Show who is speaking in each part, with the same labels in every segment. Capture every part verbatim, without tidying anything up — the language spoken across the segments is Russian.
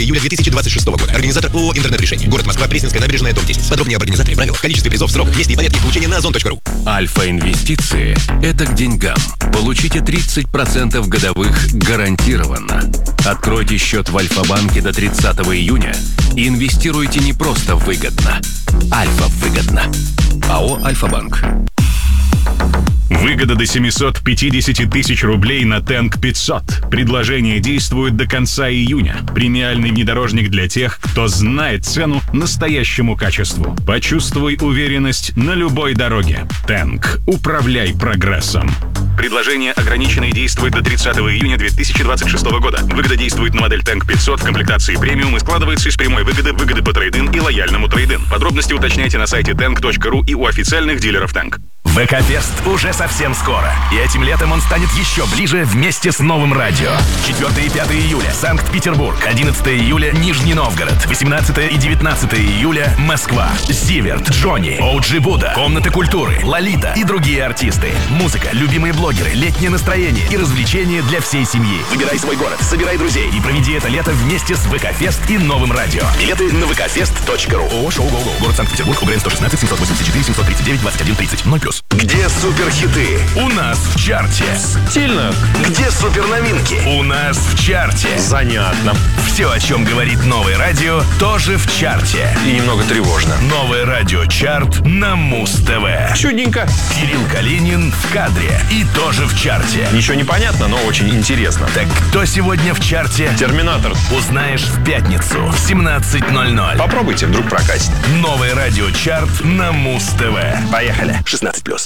Speaker 1: июля две тысячи двадцать шестого года. Организатор ООО «Интернет-решение». Город Москва, Пресненская набережная, дом десять. Подробнее об организаторе, правилах, количестве призов, сроках, действий и порядке их получения на озон точка ру.
Speaker 2: Альфа-инвестиции – это к деньгам. Получите тридцать процентов годовых гарантированно. Откройте счет в Альфа-банке до тридцатого июня и инвестируйте не просто выгодно. Альфа выгодно. АО «Альфа-банк».
Speaker 3: Выгода до семьсот пятьдесят тысяч рублей на Тэнк пятьсот. Предложение действует до конца июня. Премиальный внедорожник для тех, кто знает цену настоящему качеству. Почувствуй уверенность на любой дороге. Тэнк. Управляй прогрессом. Предложение ограничено и действует до тридцатого июня две тысячи двадцать шестого года. Выгода действует на модель Тэнк пятьсот в комплектации премиум и складывается из прямой выгоды, выгоды по трейд-ин и лояльному трейд-ин. Подробности уточняйте на сайте тэнк точка ру и у официальных дилеров Тэнк.
Speaker 4: ВК-фест уже совсем скоро. И этим летом он станет еще ближе вместе с новым радио. четвёртого и пятого июля Санкт-Петербург, одиннадцатого июля Нижний Новгород, восемнадцатого и девятнадцатого июля Москва, Зиверт, Джонни, Оуджи Буда, Комната культуры, Лолита и другие артисты. Музыка, любимые блогеры, летнее настроение и развлечения для всей семьи. Выбирай свой город, собирай друзей и проведи это лето вместе с ВК-фест и новым радио. Билеты на вэ ка фест точка ру. ООО «Шоу Го-Го». Город Санкт-Петербург, УГРН сто шестнадцать семьсот восемьдесят четыре семьсот тридцать девять двадцать один тридцать. ноль плюс. Где суперхиты? У нас в чарте. Стильно. Где суперновинки? У нас в чарте. Занятно. Все, о чем говорит новое радио, тоже в чарте.
Speaker 5: И немного тревожно.
Speaker 4: Новое радио чарт на Муз-ТВ.
Speaker 5: Чудненько.
Speaker 4: Кирилл Калинин в кадре и тоже в чарте.
Speaker 5: Ничего не понятно, но очень интересно.
Speaker 4: Так кто сегодня в чарте?
Speaker 5: Терминатор.
Speaker 4: Узнаешь в пятницу в семнадцать ноль ноль.
Speaker 5: Попробуйте, вдруг прокатит.
Speaker 4: Новое радио чарт на Муз-ТВ. Поехали. шестнадцать плюс.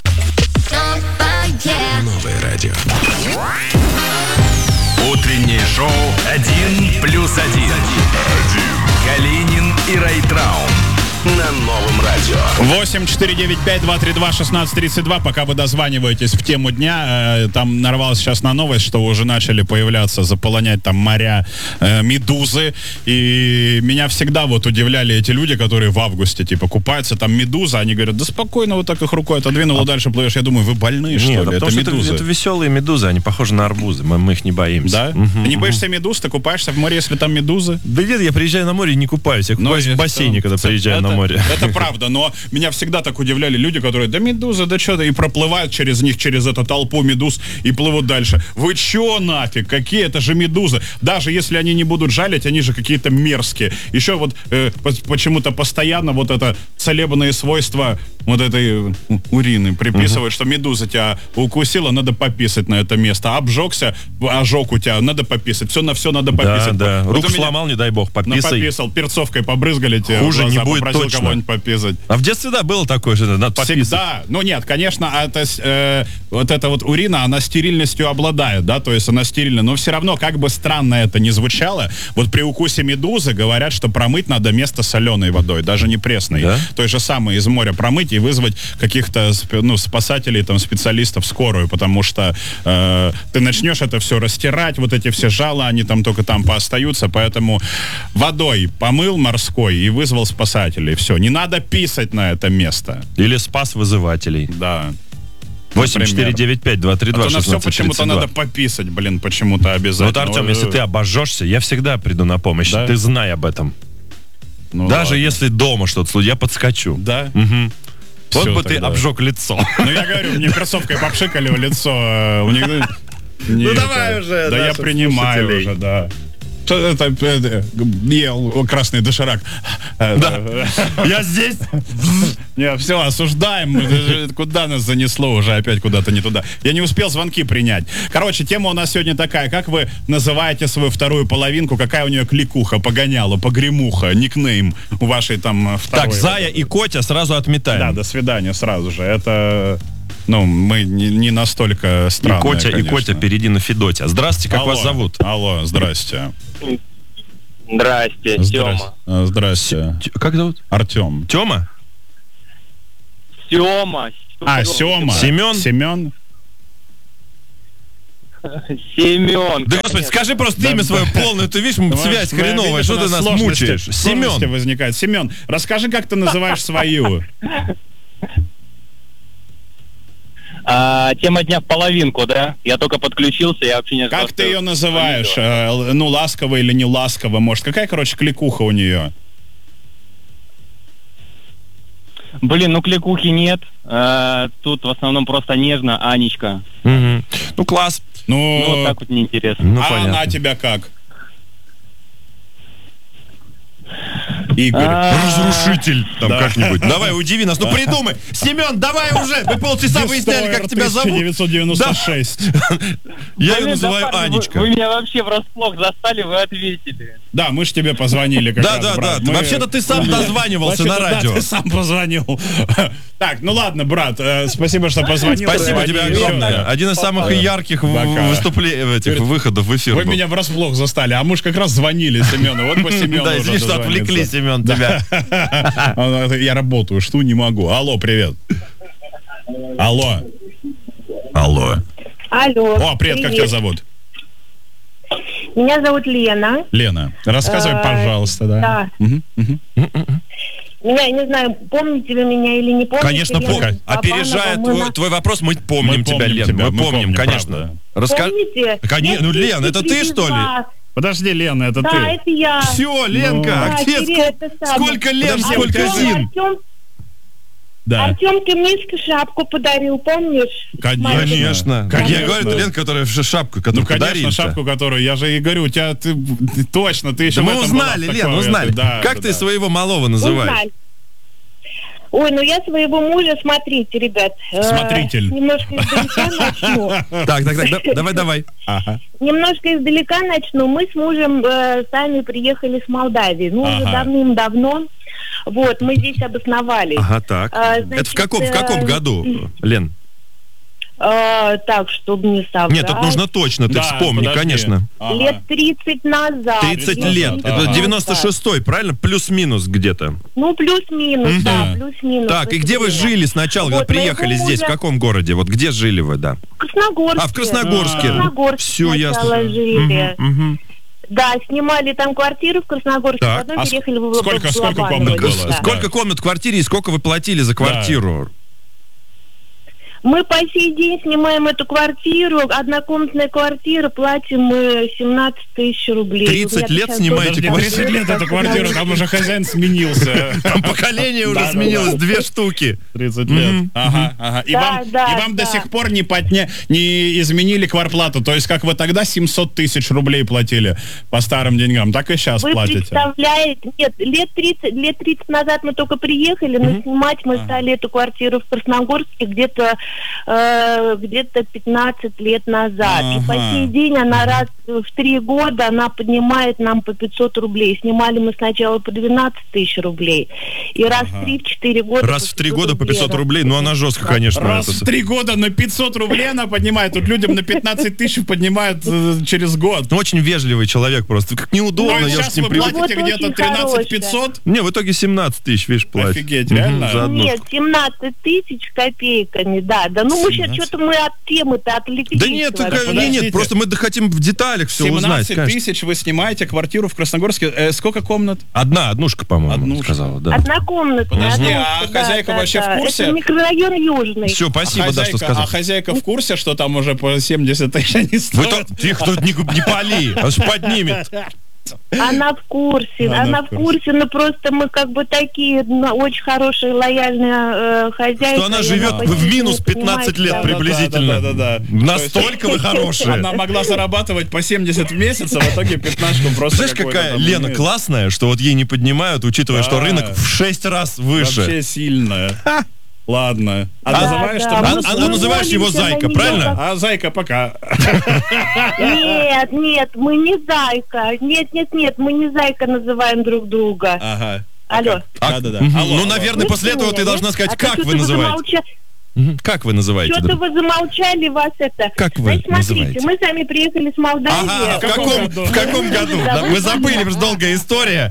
Speaker 1: Новое радио.
Speaker 4: Утреннее шоу один плюс один. Калинин и Райтраун на новом радио.
Speaker 6: восемь четыре девять пять два три два шестнадцать тридцать два. Пока вы дозваниваетесь в тему дня, э, там нарвался сейчас на новость, что уже начали появляться, заполонять там моря э, медузы. И меня всегда вот удивляли эти люди, которые в августе типа купаются, там медуза, они говорят, да спокойно, вот так их рукой отодвинул, а дальше плывешь. Я думаю, вы больные, что
Speaker 5: Нет,
Speaker 6: ли?
Speaker 5: это медузы. Это, это веселые медузы, они похожи на арбузы, мы, мы их не боимся.
Speaker 6: Да?
Speaker 5: Угу,
Speaker 6: Ты не
Speaker 5: угу.
Speaker 6: боишься медуз? Ты купаешься в море, если там медузы?
Speaker 5: Да нет, я приезжаю на море и не купаюсь. Я купаюсь в бассейне, когда приезжаю
Speaker 6: это,
Speaker 5: на море.
Speaker 6: Это правда, но меня всегда так удивляли люди, которые, да медуза, да что-то, и проплывают через них, через эту толпу медуз и плывут дальше. Вы чё нафиг? Какие это же медузы? Даже если они не будут жалить, они же какие-то мерзкие. Еще вот э, почему-то постоянно вот это целебные свойства вот этой урины приписывают, uh-huh. что медуза тебя укусила, надо пописать на это место. Обжегся, ожог у тебя, надо пописать. Все на все надо пописать.
Speaker 5: Да, да.
Speaker 6: Вот
Speaker 5: руку сломал, не дай бог, пописай.
Speaker 6: Пописал, перцовкой побрызгали тебе.
Speaker 5: Хуже
Speaker 6: глаза,
Speaker 5: не будет
Speaker 6: попросил
Speaker 5: точно.
Speaker 6: кого-нибудь пописать.
Speaker 5: А в детстве, да, было такое, что надо пописать.
Speaker 6: Всегда. Ну нет, конечно, это, э, вот эта вот урина, она стерильностью обладает, да, то есть она стерильна, но все равно, как бы странно это ни звучало, вот при укусе медузы говорят, что промыть надо место соленой водой, даже не пресной.
Speaker 5: Да?
Speaker 6: То же самое из моря промыть и вызвать каких-то, ну, спасателей, там, специалистов, скорую, потому что э, ты начнешь это все растирать, вот эти все жала, они там только там поостаются, поэтому водой помыл морской и вызвал спасателей, все, не надо писать на это место.
Speaker 5: Или спас вызывателей.
Speaker 6: Да.
Speaker 5: восемь четыре девять пять два три два
Speaker 6: а то на
Speaker 5: шестнадцать
Speaker 6: все почему-то
Speaker 5: тридцать два.
Speaker 6: надо пописать, блин, почему-то обязательно.
Speaker 5: Вот, Артем, если ты обожжешься, я всегда приду на помощь.
Speaker 6: Да?
Speaker 5: Ты знай об этом.
Speaker 6: Ну,
Speaker 5: Даже
Speaker 6: ладно.
Speaker 5: если дома что-то случится, я подскочу.
Speaker 6: Да?
Speaker 5: Угу. Вот
Speaker 6: Всё
Speaker 5: бы ты
Speaker 6: тогда.
Speaker 5: обжег лицо.
Speaker 6: Ну, я говорю, мне перцовкой попшикали в лицо. У них...
Speaker 5: Ну, давай уже,
Speaker 6: Да я
Speaker 5: наших
Speaker 6: принимаю
Speaker 5: слушателей.
Speaker 6: уже, да. Что это, это, ел красный доширак.
Speaker 5: Да. Я здесь.
Speaker 6: Не, все, осуждаем. Куда нас занесло уже опять куда-то не туда. Я не успел звонки принять. Короче, тема у нас сегодня такая. Как вы называете свою вторую половинку? Какая у нее кликуха, погоняла, погремуха, никнейм у вашей там второй?
Speaker 5: Так, Зая и Котя сразу отметаем.
Speaker 6: Да, до свидания сразу же. Это... Ну, мы не, не настолько странные,
Speaker 5: И Котя,
Speaker 6: конечно.
Speaker 5: и Котя, перейди на Федотя. Здравствуйте, как
Speaker 6: Алло,
Speaker 5: вас зовут?
Speaker 6: Алло, здрасте.
Speaker 7: Здрасте, Тёма.
Speaker 6: Здрасте. Здрасте.
Speaker 5: Т- Как зовут?
Speaker 6: Артем.
Speaker 5: Тёма?
Speaker 7: Сёма.
Speaker 6: А, Сёма.
Speaker 5: Семён?
Speaker 6: Семён.
Speaker 7: Семён.
Speaker 5: Да, господи, скажи просто
Speaker 6: Да,
Speaker 5: имя
Speaker 6: да.
Speaker 5: свое полное. Ты видишь,
Speaker 6: Ну,
Speaker 5: связь
Speaker 6: мы-
Speaker 5: хреновая.
Speaker 6: видишь,
Speaker 5: Что
Speaker 6: у
Speaker 5: ты нас
Speaker 6: сложности-
Speaker 5: мучаешь?
Speaker 6: сложности
Speaker 5: Семен.
Speaker 6: возникает. Семён, расскажи, как ты называешь свою.
Speaker 7: А, тема дня в половинку, да? Я только подключился, я вообще не знал,
Speaker 6: Как
Speaker 7: что-
Speaker 6: ты ее называешь? Э, ну, ласково или не ласково? Может, какая, короче, кликуха у нее?
Speaker 7: Блин, ну кликухи нет. А, тут в основном просто нежно, Анечка.
Speaker 5: Мгм. Ну, класс.
Speaker 6: Ну,
Speaker 7: Ну, вот так вот неинтересно.
Speaker 5: Ну,
Speaker 6: а
Speaker 5: понятно.
Speaker 6: она тебя как? Игорь.
Speaker 7: А,
Speaker 5: Разрушитель там
Speaker 6: Да.
Speaker 5: как-нибудь. Давай, удиви нас. Ну придумай. Семен, давай уже. Мы полчаса выясняли, как тебя зовут.
Speaker 6: тысяча девятьсот девяносто шесть.
Speaker 5: Я ее
Speaker 7: блин,
Speaker 5: называю
Speaker 7: да, парни, вы-
Speaker 5: Анечка.
Speaker 7: Вы, меня вообще врасплох застали, вы ответили.
Speaker 6: Да, мы ж тебе позвонили как
Speaker 5: Да,
Speaker 6: раз,
Speaker 5: да,
Speaker 6: брат.
Speaker 5: да.
Speaker 6: Мы-
Speaker 5: Вообще-то ты сам дозванивался на
Speaker 6: Вообще-то,
Speaker 5: радио.
Speaker 6: Да, ты сам позвонил. Так, ну ладно, брат, э, спасибо, что позвонил.
Speaker 5: Спасибо
Speaker 6: Звони
Speaker 5: тебе
Speaker 6: еще.
Speaker 5: огромное. Один из самых ярких в-
Speaker 6: Пока.
Speaker 5: выступлений, этих
Speaker 6: Говорит,
Speaker 5: выходов в эфир.
Speaker 6: Вы
Speaker 5: был.
Speaker 6: меня врасплох застали, а мы ж как раз звонили Семену. Вот по Семену
Speaker 5: Да,
Speaker 6: уже
Speaker 5: извини, что
Speaker 6: дозвониться.
Speaker 5: отвлекли, Семен, тебя.
Speaker 6: Он говорит, я работаю, что не могу. Алло, привет. Алло.
Speaker 5: Алло.
Speaker 8: Алло.
Speaker 6: О, привет, как тебя зовут?
Speaker 8: Меня зовут Лена.
Speaker 6: Лена, рассказывай,
Speaker 8: Э,
Speaker 6: пожалуйста, да.
Speaker 8: Да.
Speaker 6: Мгм, мгм.
Speaker 8: Меня, я не знаю, помните вы меня или не помните.
Speaker 5: Конечно,
Speaker 8: Лена
Speaker 5: помним.
Speaker 8: Бабанова,
Speaker 5: Опережая
Speaker 8: мы
Speaker 5: твой,
Speaker 8: на-
Speaker 5: твой вопрос, мы помним
Speaker 6: Мы
Speaker 5: тебя,
Speaker 6: помним
Speaker 5: Лен.
Speaker 6: тебя,
Speaker 5: Мы
Speaker 6: мы
Speaker 5: помним,
Speaker 6: помним,
Speaker 5: конечно.
Speaker 6: правда.
Speaker 5: Раска-
Speaker 8: Помните?
Speaker 5: Конечно, ну, Лен, это ты, что ли?
Speaker 8: привезла.
Speaker 6: Подожди, Лена, это
Speaker 8: Да,
Speaker 6: ты.
Speaker 8: это я.
Speaker 5: Все, Ленка,
Speaker 8: Да,
Speaker 5: а где?
Speaker 8: Кирилл, это самое.
Speaker 5: Сколько Лен,
Speaker 6: Подожди,
Speaker 5: сколько
Speaker 6: Артём,
Speaker 5: Зин?
Speaker 8: Артем,
Speaker 6: Да.
Speaker 8: Артем, ты мне шапку подарил, помнишь?
Speaker 6: Конечно.
Speaker 5: Конечно. Как я говорю, это Ленка, которая в шапку,
Speaker 6: Ну,
Speaker 5: которую
Speaker 6: конечно,
Speaker 5: подарили.
Speaker 6: шапку, которую, я же и говорю, у тебя, ты, ты точно, ты еще
Speaker 5: Да
Speaker 6: в
Speaker 5: мы
Speaker 6: этом
Speaker 5: узнали,
Speaker 6: была, в
Speaker 5: Лен,
Speaker 6: такой,
Speaker 5: узнали.
Speaker 6: это, да,
Speaker 5: Как
Speaker 6: да,
Speaker 5: ты
Speaker 6: да.
Speaker 5: своего малого называешь?
Speaker 8: Узнали. Ой, ну я своего мужа, смотрите, ребят. э,
Speaker 6: Смотритель.
Speaker 8: Немножко издалека начну.
Speaker 5: Так, так, так, да- давай, давай.
Speaker 6: Ага.
Speaker 8: Немножко издалека начну. Мы с мужем э, сами приехали с Молдавии. Ну, уже
Speaker 6: Ага.
Speaker 8: давным-давно. Вот, мы здесь обосновались.
Speaker 5: Ага, так.
Speaker 8: А,
Speaker 5: Это
Speaker 8: значит,
Speaker 5: в каком, в каком
Speaker 8: э,
Speaker 5: году, Лен?
Speaker 8: э, так, чтобы не соврать.
Speaker 5: Нет, тут нужно точно, ты
Speaker 6: Да,
Speaker 5: вспомни,
Speaker 6: подожди.
Speaker 5: конечно.
Speaker 6: Ага.
Speaker 8: Лет тридцать назад.
Speaker 5: тридцать
Speaker 6: назад,
Speaker 5: лет.
Speaker 6: ага.
Speaker 5: Это девяносто шестой, правильно? Плюс-минус где-то.
Speaker 8: Ну, плюс-минус,
Speaker 5: Мгм.
Speaker 8: да, плюс-минус.
Speaker 5: Так, и
Speaker 8: это
Speaker 5: где вы
Speaker 8: время.
Speaker 5: жили сначала, когда
Speaker 8: Вот, моего
Speaker 5: приехали здесь? В
Speaker 8: мужа-
Speaker 5: каком городе? Вот где жили вы, да?
Speaker 8: В Красногорске.
Speaker 5: А, в Красногорске.
Speaker 8: В Красногорске
Speaker 5: Все
Speaker 8: сначала
Speaker 5: ясно.
Speaker 8: жили.
Speaker 5: Мгм, мгм.
Speaker 8: Да, снимали там квартиру в Красногорске,
Speaker 5: Так,
Speaker 8: потом
Speaker 6: а с-
Speaker 8: переехали в
Speaker 6: сколько-
Speaker 8: в
Speaker 6: сколько
Speaker 8: Лобаново,
Speaker 6: комнат было?
Speaker 8: да.
Speaker 5: Сколько комнат в квартире и сколько вы платили за квартиру?
Speaker 8: Мы по сей день снимаем эту квартиру, однокомнатная квартира, платим мы семнадцать тысяч рублей.
Speaker 5: тридцать
Speaker 8: Я
Speaker 5: лет
Speaker 8: сейчас
Speaker 5: снимаете
Speaker 8: тоже
Speaker 6: Подожди,
Speaker 5: квартиру?
Speaker 6: тридцать лет эта квартира, там уже хозяин сменился.
Speaker 5: Там поколение уже
Speaker 6: Да, да,
Speaker 5: сменилось,
Speaker 6: да.
Speaker 5: две штуки.
Speaker 6: тридцать лет.
Speaker 5: Мгм.
Speaker 6: Ага, ага. И
Speaker 8: Да,
Speaker 6: вам,
Speaker 8: да,
Speaker 6: и вам до
Speaker 8: да.
Speaker 6: сих пор не, подня... не изменили квартплату. То есть, как вы тогда семьсот тысяч рублей платили по старым деньгам, так и сейчас
Speaker 8: Вы
Speaker 6: платите.
Speaker 8: представляете, нет, лет тридцать, лет тридцать назад мы только приехали, но снимать мы стали эту квартиру в Красногорске где-то э, где-то пятнадцать лет назад. И по
Speaker 6: Ага.
Speaker 8: сей день она раз в три года она поднимает нам по пятьсот рублей. Снимали мы сначала по двенадцать тысяч рублей. И раз в три-четыре года...
Speaker 5: Раз в три года по пятьсот рублей, ну она жестко, конечно.
Speaker 6: Раз
Speaker 5: это-
Speaker 6: в три года на пятьсот рублей она поднимает. Тут людям на пятнадцать тысяч поднимают э, через год.
Speaker 5: Ну, очень вежливый человек просто. Как неудобно,
Speaker 6: Ну,
Speaker 5: я же
Speaker 6: сейчас
Speaker 5: с ним
Speaker 6: вы
Speaker 5: привык.
Speaker 6: платите
Speaker 8: Вот
Speaker 6: где-то
Speaker 8: очень
Speaker 6: тринадцать пятьсот.
Speaker 8: хорошая.
Speaker 5: Не, в итоге семнадцать тысяч, видишь, платит.
Speaker 6: Офигеть,
Speaker 5: Мгм,
Speaker 6: реально?
Speaker 5: за одну.
Speaker 8: Нет, семнадцать тысяч копейками, да. Да ну мы сейчас что-то мы от темы-то отвлеклись.
Speaker 5: Да нет, так,
Speaker 8: вообще.
Speaker 5: э, не, нет,
Speaker 6: Подождите.
Speaker 5: просто мы да хотим в деталях все узнать.
Speaker 6: семнадцать
Speaker 5: конечно.
Speaker 6: тысяч вы снимаете квартиру в Красногорске. Э, сколько комнат?
Speaker 5: Одна, однушка, по-моему,
Speaker 6: Однушка.
Speaker 5: сказала, да.
Speaker 8: Однокомнатная.
Speaker 6: Подожди,
Speaker 8: однушка,
Speaker 6: а
Speaker 8: да,
Speaker 6: хозяйка
Speaker 8: да,
Speaker 6: вообще в
Speaker 8: да.
Speaker 6: курсе?
Speaker 8: Это микрорайон Южный.
Speaker 5: Все, спасибо,
Speaker 6: а
Speaker 5: да,
Speaker 6: хозяйка,
Speaker 5: что сказал.
Speaker 6: а хозяйка в курсе, что там уже по семьдесят тысяч они
Speaker 5: Вы
Speaker 6: стоят?
Speaker 5: то, тихо, тут не, не пали, аж поднимет.
Speaker 8: Она в курсе,
Speaker 6: Она
Speaker 8: она,
Speaker 6: в
Speaker 8: в курсе, но просто мы как бы такие ну, очень хорошие, лояльные э, хозяйки.
Speaker 5: Что она
Speaker 8: и
Speaker 5: живет
Speaker 8: почти
Speaker 5: в минус
Speaker 8: не
Speaker 5: пятнадцать
Speaker 8: понимает,
Speaker 5: лет
Speaker 8: да.
Speaker 5: приблизительно.
Speaker 6: Да, да, да, да.
Speaker 5: Настолько вы хорошие.
Speaker 6: Она могла зарабатывать по семьдесят в месяц, а в итоге пятнашку просто
Speaker 5: Знаешь,
Speaker 6: какой-то
Speaker 5: какая
Speaker 6: там
Speaker 5: Лена
Speaker 6: имеет.
Speaker 5: классная, что вот ей не поднимают, учитывая, что
Speaker 6: Да.
Speaker 5: рынок в шесть раз выше.
Speaker 6: Вообще сильная. Ладно. А
Speaker 8: Да,
Speaker 6: называешь
Speaker 8: да,
Speaker 6: ты
Speaker 5: А,
Speaker 8: мы
Speaker 6: нас?
Speaker 5: а ну называешь его
Speaker 8: молимся на
Speaker 5: Зайка,
Speaker 8: неё,
Speaker 5: правильно?
Speaker 6: А, Зайка, пока.
Speaker 8: Нет, нет, мы не Зайка. Нет, нет, нет, мы не Зайка называем друг друга.
Speaker 6: Ага.
Speaker 8: Алло.
Speaker 5: А,
Speaker 6: Да-да-да.
Speaker 5: мгм.
Speaker 6: Алло,
Speaker 5: Ну,
Speaker 6: алло.
Speaker 5: наверное, после этого ты должна сказать,
Speaker 8: А то
Speaker 5: как
Speaker 8: что-то
Speaker 5: вы называете.
Speaker 8: замолча-
Speaker 5: Мгм. Как вы называете?
Speaker 8: Что-то
Speaker 5: да?
Speaker 8: вы замолчали, вас это...
Speaker 5: Как вы
Speaker 8: Значит, смотрите,
Speaker 5: называете?
Speaker 8: мы сами приехали с Молдавии.
Speaker 5: Ага, в
Speaker 6: каком
Speaker 5: каком,
Speaker 6: году?
Speaker 5: в каком году?
Speaker 8: Да,
Speaker 5: Да,
Speaker 8: вы
Speaker 5: мы забыли, потому что долгая история.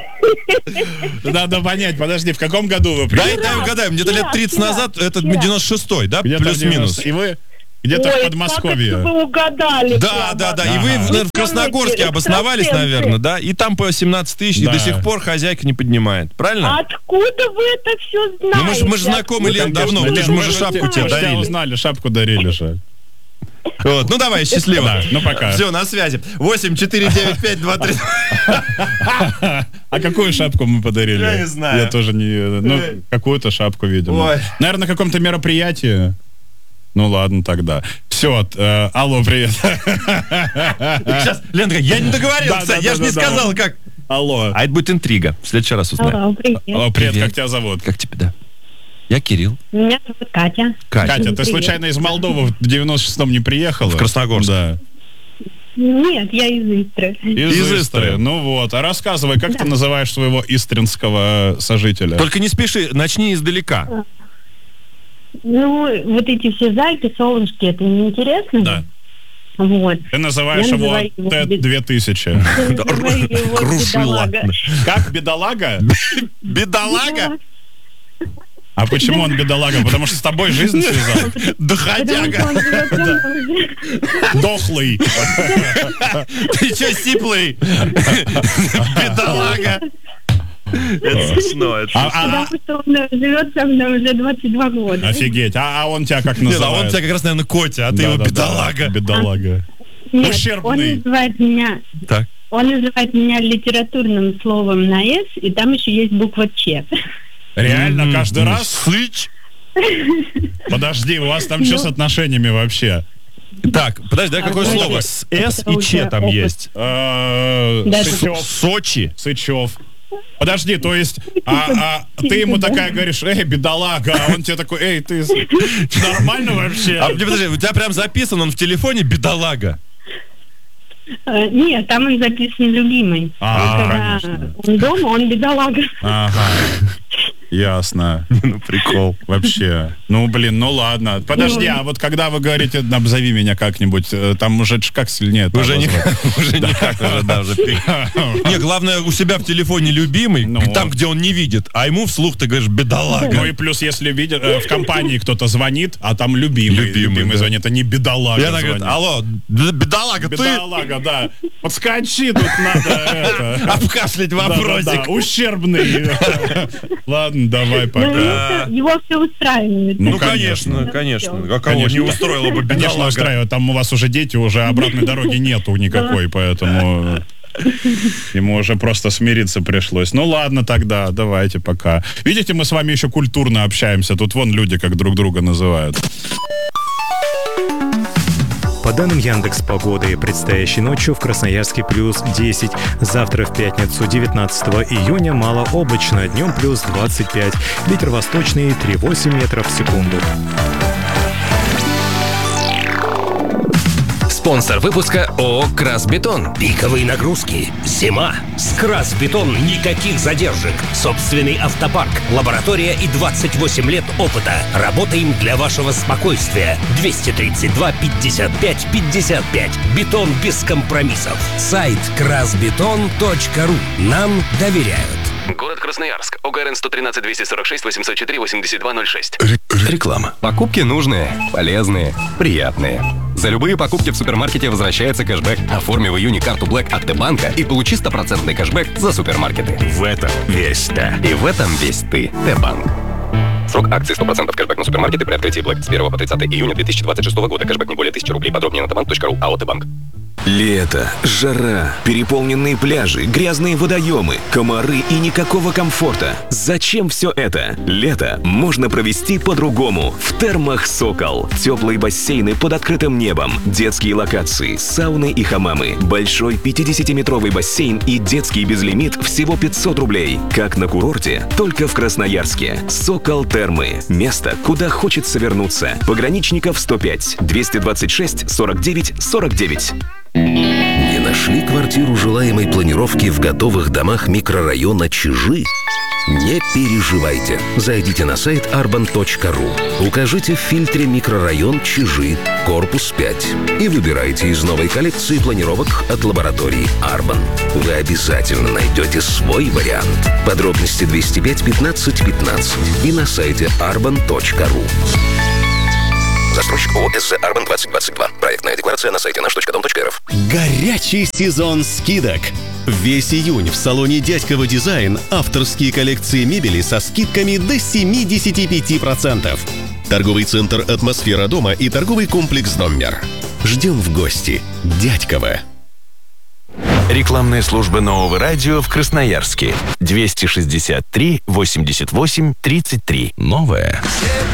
Speaker 6: Надо понять, подожди, в каком году вы
Speaker 5: Дай,
Speaker 6: приехали?
Speaker 5: дай угадаем, где-то лет
Speaker 8: вчера,
Speaker 5: тридцать
Speaker 8: вчера,
Speaker 5: назад, это
Speaker 8: вчера.
Speaker 5: девяносто шестой, да?
Speaker 6: Где-то
Speaker 5: Плюс-минус.
Speaker 6: девяносто. И вы, где-то
Speaker 8: Ой,
Speaker 6: в Подмосковье.
Speaker 8: как это вы угадали.
Speaker 9: Да,
Speaker 8: прямо.
Speaker 9: да, да. И
Speaker 6: Ага.
Speaker 9: вы, наверное, в Красногорске
Speaker 8: Экстрасенсы.
Speaker 9: обосновались, наверное, да? И там по семнадцать тысяч, и
Speaker 6: Да.
Speaker 9: до сих пор хозяйка не поднимает. Правильно?
Speaker 8: Откуда вы это все знаете?
Speaker 9: Ну, мы ж- мы ж знакомы,
Speaker 8: Откуда
Speaker 9: Лен, давно.
Speaker 8: вы
Speaker 9: Мы
Speaker 8: это
Speaker 9: же- мы же
Speaker 8: знаете?
Speaker 9: шапку тебе
Speaker 6: Мы ж тебя
Speaker 9: дарили.
Speaker 6: узнали, шапку дарили же.
Speaker 9: Вот. Ну, давай, счастливо.
Speaker 6: Да, ну, пока.
Speaker 9: Все, на связи. восемь четыре девять пять два три.
Speaker 6: А какую шапку мы подарили?
Speaker 9: Я не знаю.
Speaker 6: Я тоже не... Ну, какую-то шапку, видимо.
Speaker 9: Ой.
Speaker 6: Наверное, на каком-то мероприятии. Ну, ладно, тогда. Все, э, алло, привет.
Speaker 9: Сейчас, Ленка, я не договорил,
Speaker 6: Да,
Speaker 9: кстати,
Speaker 6: да,
Speaker 9: я же
Speaker 6: да,
Speaker 9: не
Speaker 6: да,
Speaker 9: сказал,
Speaker 6: да.
Speaker 9: как.
Speaker 6: Алло.
Speaker 9: А это будет интрига. В следующий раз узнаем.
Speaker 8: Алло, привет.
Speaker 6: Алло, привет,
Speaker 9: Привет.
Speaker 6: как тебя зовут?
Speaker 9: Как тебя, да? Я Кирилл.
Speaker 8: Меня зовут Катя.
Speaker 9: Катя.
Speaker 6: Катя, ты
Speaker 8: Привет.
Speaker 6: случайно из Молдовы в девяносто шестом не приехала?
Speaker 9: В Красногорск.
Speaker 6: Да.
Speaker 8: Нет, я из Истры.
Speaker 6: Из,
Speaker 9: Из
Speaker 6: Истры.
Speaker 9: Истры.
Speaker 6: Ну вот. А рассказывай, как ты называешь своего истринского сожителя?
Speaker 9: Только не спеши, начни издалека.
Speaker 8: Ну, вот эти все зайки, солнышки, это неинтересно?
Speaker 6: Да.
Speaker 8: Вот.
Speaker 6: Ты называешь
Speaker 8: Я
Speaker 6: его
Speaker 8: называю его
Speaker 6: Т
Speaker 8: бед-
Speaker 6: две тысячи.
Speaker 8: Я называю его
Speaker 9: Крушила.
Speaker 8: бедолага.
Speaker 6: Как, бедолага?
Speaker 9: Бедолага?
Speaker 6: А почему он бедолага? Потому что с тобой жизнь связал.
Speaker 8: Потому что
Speaker 9: Доходяга.
Speaker 8: он живет рядом.
Speaker 6: Дохлый.
Speaker 9: Ты что, сиплый? Бедолага. Это смешно. это
Speaker 6: А- а-
Speaker 8: Потому что он живет со мной уже двадцать два года.
Speaker 6: Офигеть. А, а он тебя как
Speaker 9: Нет, а
Speaker 6: называет?
Speaker 9: он тебя как раз, наверное, Котя, а ты его
Speaker 6: Да-да-да.
Speaker 9: бедолага.
Speaker 6: Бедолага.
Speaker 8: Нет,
Speaker 6: ущербный.
Speaker 8: он называет меня...
Speaker 9: Так.
Speaker 8: Он называет меня литературным словом на «с», и там еще есть буква «ч».
Speaker 6: Реально, каждый раз?
Speaker 9: Сыч.
Speaker 6: Подожди, у вас там что с отношениями вообще?
Speaker 9: Так, подожди, да, какое
Speaker 8: А,
Speaker 9: слово?
Speaker 8: это-
Speaker 9: С С
Speaker 8: это
Speaker 9: и
Speaker 8: уже
Speaker 9: Ч там
Speaker 8: опыт.
Speaker 9: есть.
Speaker 6: Э,
Speaker 8: Да,
Speaker 6: Сычев.
Speaker 9: Сочи.
Speaker 6: Сычев. Подожди, то есть, а, а ты ему такая говоришь, эй, бедолага, а он тебе такой, эй, ты нормально вообще?
Speaker 9: А, подожди, у тебя прям записан он в телефоне бедолага.
Speaker 8: Э, Нет, там он записан любимый.
Speaker 6: А,
Speaker 8: Когда
Speaker 6: конечно.
Speaker 8: он дома, он бедолага.
Speaker 6: Ага, ясно.
Speaker 9: Ну, прикол.
Speaker 6: Вообще. Ну, блин, ну ладно. Подожди, а вот когда вы говорите, обзови меня как-нибудь, э, там уже ж как сильнее?
Speaker 9: Уже никак, уже никак, уже, да, уже. пере- Не, главное, у себя в телефоне любимый,
Speaker 6: Ну.
Speaker 9: там, где он не видит, а ему вслух ты говоришь
Speaker 6: Ну
Speaker 9: бедолага.
Speaker 6: и плюс, если видит, э, в компании кто-то звонит, а там любимый,
Speaker 9: Любимый,
Speaker 6: любимый,
Speaker 9: да.
Speaker 6: звонит, а не бедолага
Speaker 9: И она говорит,
Speaker 6: звонит.
Speaker 9: алло, б- бедолага, ты
Speaker 6: Бедолага, да. Подскочи, тут надо это.
Speaker 9: обкашлять
Speaker 6: Да-да-да,
Speaker 9: вопросик.
Speaker 6: ущербный. Ладно, давай
Speaker 8: Ну,
Speaker 6: пока.
Speaker 8: его, его все устраивает.
Speaker 9: Ну,
Speaker 6: Ну,
Speaker 9: конечно, конечно. А кого
Speaker 6: Конечно.
Speaker 9: не устроило бы
Speaker 6: Конечно,
Speaker 9: бедолага?
Speaker 6: устраивает. Там у вас уже дети, уже обратной дороги нету никакой, поэтому ему уже просто смириться пришлось. Ну ладно тогда, давайте пока. Видите, мы с вами еще культурно общаемся. Тут вон люди как друг друга называют.
Speaker 10: По данным Яндекс.Погоды, предстоящей ночью в Красноярске плюс десять. Завтра в пятницу, девятнадцатого июня, малооблачно, днем плюс двадцать пять. Ветер восточный три восемь метров в секунду.
Speaker 11: Спонсор выпуска ООО «Красбетон».
Speaker 12: Пиковые нагрузки. Зима. С Красбетон никаких задержек. Собственный автопарк. Лаборатория и двадцать восемь лет опыта. Работаем для вашего спокойствия. двести тридцать два пятьдесят пять пятьдесят пять. Бетон без компромиссов. Сайт красбетон точка ру. Нам доверяют.
Speaker 2: Город Красноярск. ОГРН сто тринадцать двести сорок шесть восемьсот четыре восемьдесят два ноль шесть.
Speaker 11: Реклама. Покупки нужные, полезные, приятные. За любые покупки в супермаркете возвращается кэшбэк. Оформи в июне карту Black от Т-банка и получи стопроцентный кэшбэк за супермаркеты.
Speaker 4: В этом весь ты.
Speaker 11: И в этом весь ты. Т-банк. Срок акции сто процентов кэшбэк на супермаркеты при открытии Black с первого по тридцатое июня две тысячи двадцать шестого года. Кэшбэк не более тысячи рублей. Подробнее на тбанк точка ру. АО «Т-банк».
Speaker 13: Лето, жара, переполненные пляжи, грязные водоемы, комары и никакого комфорта. Зачем все это? Лето можно провести по-другому. В термах «Сокол». Теплые бассейны под открытым небом, детские локации, сауны и хамамы, большой пятидесятиметровый бассейн и детский безлимит всего пятьсот рублей. Как на курорте, только в Красноярске. «Сокол Термы». Место, куда хочется вернуться. Пограничников сто пять, двести двадцать шесть, сорок девять, сорок девять.
Speaker 12: Не нашли квартиру желаемой планировки в готовых домах микрорайона Чижи? Не переживайте. Зайдите на сайт арбан точка ру. Укажите в фильтре микрорайон Чижи, корпус пять. И выбирайте из новой коллекции планировок от лаборатории Арбан. Вы обязательно найдете свой вариант. Подробности двести пять пятнадцать пятнадцать и на сайте арбан точка ру. Застройщик ООО СЗ Арбан двадцать двадцать два. Проектная декларация на сайте наш точка дом точка рф.
Speaker 14: Горячий сезон скидок. Весь июнь в салоне Дядьково Дизайн авторские коллекции мебели со скидками до семьдесят пять процентов. Торговый центр «Атмосфера дома» и торговый комплекс «Номер». Ждем в гости. Дядьково.
Speaker 15: Рекламная служба нового радио в Красноярске. двести шестьдесят три восемьдесят восемь тридцать три. Новое.